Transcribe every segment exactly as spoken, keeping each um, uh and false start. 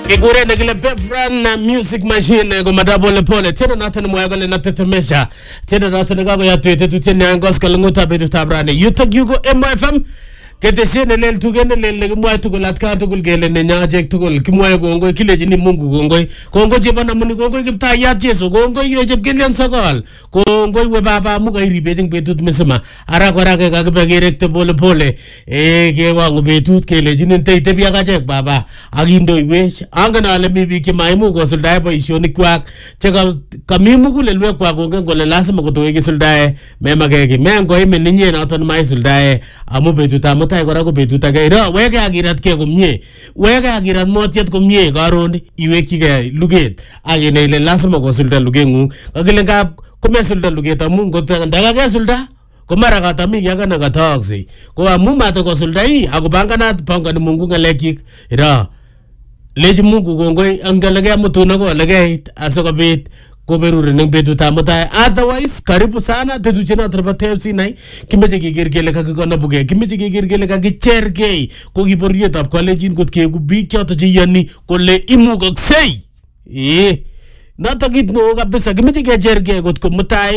Igure negile Befran na music machine go madabole pole tena natani mwagale na tetemesha tena natani gago ya tuete tutene angos kalunguta betu tabrane yuta yugo M F M keteshene lel tugene lel kimwa tugul atkan tugul gele ne nyaje tugul kimwa gongo kileji ni Mungu gongo gongo jebana muni gongo kiptayat Yesu gongo yejeb gelian sakal gongo we baba muga iribe ding betut mesema ara gora ke gagbe gerekte bole pole e ke wangu betut keleji ni teite biya gajek baba agindo iwech angana ale mi bi ke maimu go suldae boisioni kwak cheka kamimu kulelwe kwa gongo ngole lazima kutoke suldae mema ke mengo ime ninye na ton mai suldae amu betut mutai kora ko betut age ro wege agirat ke komye wege agirat motiet komye karon iwekyi ke luget agine ile lazima kosulda lugengu kakile ngap komesulda luget amu ngoto ndaga kesulda komara katami yaga na kataksi ko amu mate kosulda yi akupangana pangani Mungu ngalekik ro leji Mungu kongoi angalege mutuna ko lege asokobit koberure neng betut amutai otherwise karibu sana tetuchena trapatep sinai kimeche kegergele kakikona buge kimeche kegergele kakichergei ko kiboriet ab kolejin kot ke kubik choto che yani kole imugoksei eh noto kit no kabisa kimeche kechergei kot ko mutai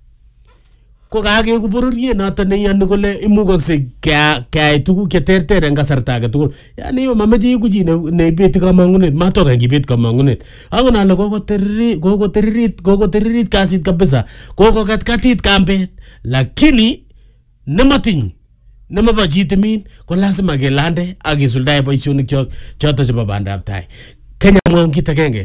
ko kage kuboriet noto ne yani kole imugoksei ka ka tuguk che terter en kasarta age tugul yani yo mameche kuji ne ne bet kamangunet matoka ngibet kamangunet angon ale gogo terri gogo territ gogo territ kasit kabisa gogo katkatit kambet lakini nematin nemaba jitimin ko lazima gelande agisuldae boisionik chok choto chebo bandab tai Kenya ngom kitagenge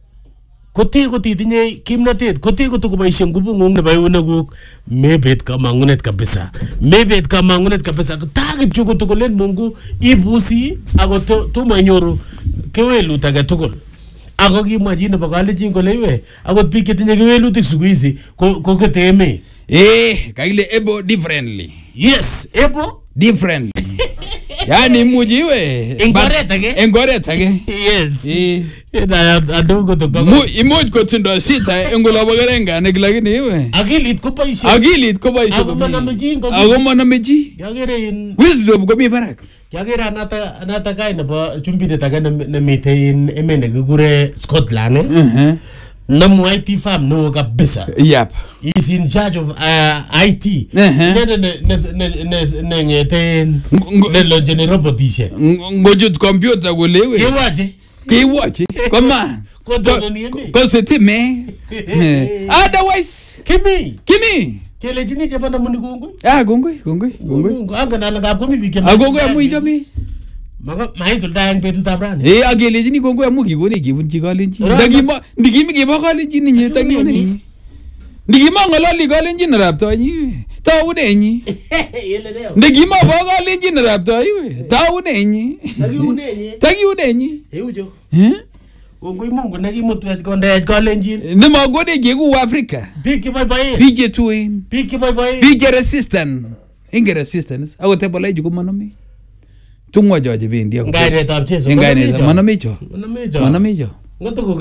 Koti koti tinye kimnatet koti koto koboisien nguvu ngong nebo euneguk mebet kamangunet kabisa mebet kamangunet kabisa tagit chuko tukolen Mungu ibusi ako tomo inyoru kewelut age tugul ako kimwaji nebo kalenjin kole iwe akot biik chetinye kewelutik siku hizi ko kete emet eh kakile ebo differently yes ebo differently yani muji iwe engoret age engoret age yes eh ina adogo to mu imuj kotindo sita engola bogerenga nek lakini iwe akilit ko boisie akilit ko boisie ako manamiji ngo ako manamiji yagere in wisdom ko mi barak yagere anata anata kai nebo chumbine tage ne mite in emene kigure Scotland eh namu I T firm no kabisa yep is in charge of uh, I T ne ne ne ne ne ngete ne lo general dishe ngojut computer kulewe kewaje kewaje koma ko dono ni eme ko setime otherwise kimi kimi kele jini je bana muni gongoi ah gongoi gongoi gongoi anga na ngap komi bike ah gongoi amu ijomi maga mai sulda yang betut abrani eh agele jini gongoi amu kibone kibun chikalenji ndagimo ndikimi kibo kalenji ni tagini ndikimo ngolali kalenji naraptonyi taunenyi ndikimo bo kalenji naraptoyi taunenyi tagiunenyi tagiunenyi eujo eh Gongoi Mungu nekimutwech kondech kalenjin nemagone keku Afrika bik kiboiboen bik chetuen bik kiboiboen bik resistant inge resistance ako tebola ju manami tungwa joje bendi ako ngainet ab Jesu ngainet manami jo manami jo manami jo ngoto